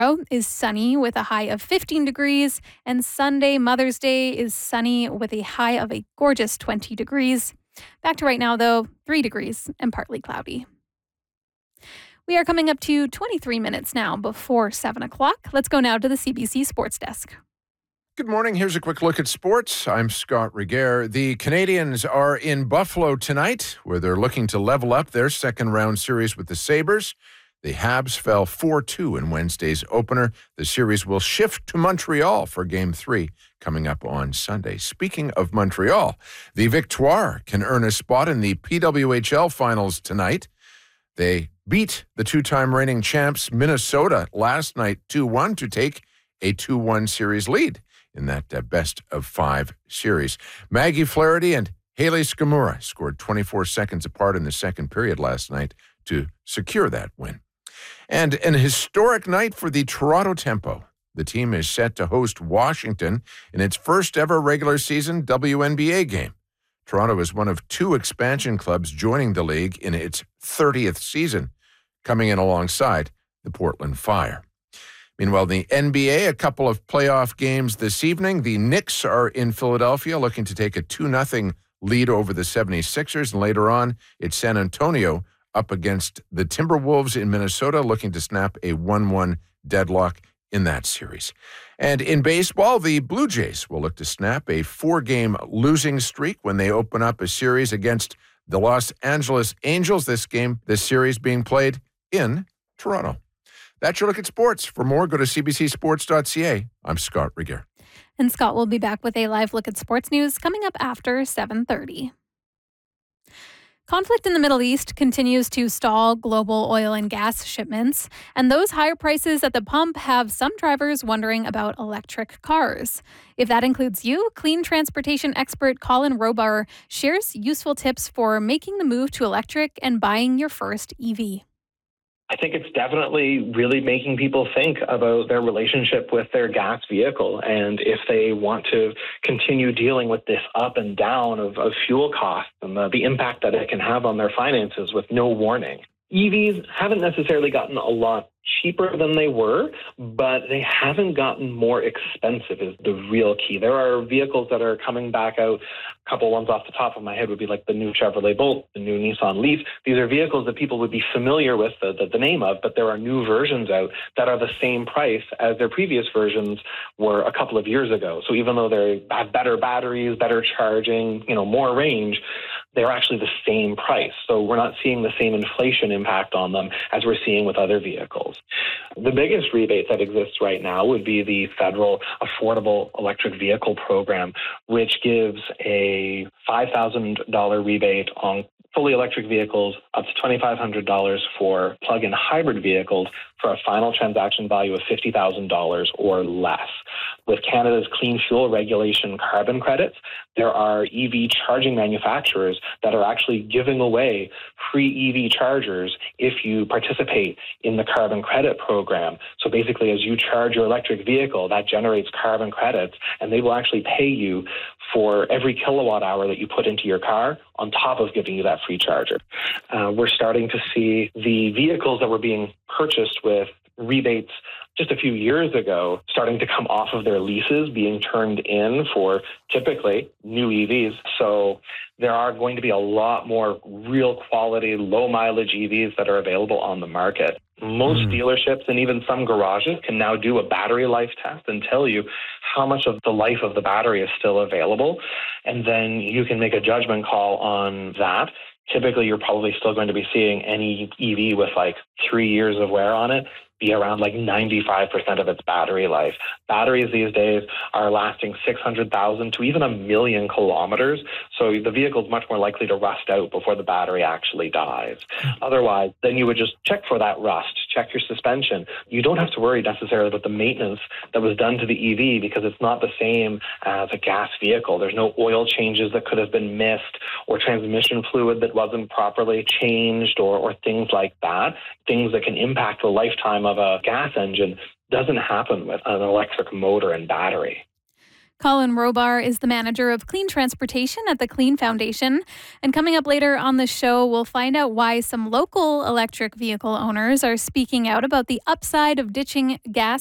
is sunny with a high of 15 degrees, and Sunday, Mother's Day, is sunny with a high of a gorgeous 20 degrees. Back to right now, though, 3 degrees and partly cloudy. We are coming up to 23 minutes now before 7 o'clock. Let's go now to the CBC Sports Desk. Good morning. Here's a quick look at sports. I'm Scott Regehr. The Canadians are in Buffalo tonight, where they're looking to level up their second-round series with the Sabres. The Habs fell 4-2 in Wednesday's opener. The series will shift to Montreal for Game 3 coming up on Sunday. Speaking of Montreal, the Victoire can earn a spot in the PWHL finals tonight. They beat the two-time reigning champs Minnesota last night 2-1 to take a 2-1 series lead in that best-of-5 series. Maggie Flaherty and Haley Skamura scored 24 seconds apart in the second period last night to secure that win. And an historic night for the Toronto Tempo. The team is set to host Washington in its first-ever regular season WNBA game. Toronto is one of 2 expansion clubs joining the league in its 30th season, coming in alongside the Portland Fire. Meanwhile, the NBA, a couple of playoff games this evening. The Knicks are in Philadelphia looking to take a 2-0 lead over the 76ers. And later on, it's San Antonio up against the Timberwolves in Minnesota looking to snap a 1-1 deadlock in that series. And in baseball, the Blue Jays will look to snap a 4-game losing streak when they open up a series against the Los Angeles Angels. This series being played in Toronto. That's your look at sports. For more, go to cbcsports.ca. I'm Scott Regehr. And Scott will be back with a live look at sports news coming up after 7:30. Conflict in the Middle East continues to stall global oil and gas shipments, and those higher prices at the pump have some drivers wondering about electric cars. If that includes you, clean transportation expert Colin Robar shares useful tips for making the move to electric and buying your first EV. I think it's definitely really making people think about their relationship with their gas vehicle and if they want to continue dealing with this up and down of fuel costs and the impact that it can have on their finances with no warning. EVs haven't necessarily gotten a lot cheaper than they were, but they haven't gotten more expensive is the real key. There are vehicles that are coming back out. A couple ones off the top of my head would be like the new Chevrolet Bolt, the new Nissan Leaf. These are vehicles that people would be familiar with the name of, but there are new versions out that are the same price as their previous versions were a couple of years ago. So even though they have better batteries, better charging, more range, they're actually the same price. So we're not seeing the same inflation impact on them as we're seeing with other vehicles. The biggest rebate that exists right now would be the federal Affordable Electric Vehicle Program, which gives a $5,000 rebate on fully electric vehicles, up to $2,500 for plug-in hybrid vehicles for a final transaction value of $50,000 or less. With Canada's clean fuel regulation carbon credits, there are EV charging manufacturers that are actually giving away free EV chargers if you participate in the carbon credit program. So basically, as you charge your electric vehicle, that generates carbon credits, and they will actually pay you for every kilowatt hour that you put into your car on top of giving you that free charger. We're starting to see the vehicles that were being purchased with rebates just a few years ago starting to come off of their leases, being turned in for typically new EVs. So there are going to be a lot more real quality, low mileage EVs that are available on the market. Most dealerships and even some garages can now do a battery life test and tell you how much of the life of the battery is still available. And then you can make a judgment call on that. Typically, you're probably still going to be seeing any EV with like 3 years of wear on it be around like 95% of its battery life. Batteries these days are lasting 600,000 to even 1 million kilometers. So the vehicle is much more likely to rust out before the battery actually dies. Otherwise, then you would just check for that rust, check your suspension. You don't have to worry necessarily about the maintenance that was done to the EV because it's not the same as a gas vehicle. There's no oil changes that could have been missed or transmission fluid that wasn't properly changed or things like that. Things that can impact the lifetime of a gas engine doesn't happen with an electric motor and battery. Colin Robar is the manager of clean transportation at the Clean Foundation. And coming up later on the show, we'll find out why some local electric vehicle owners are speaking out about the upside of ditching gas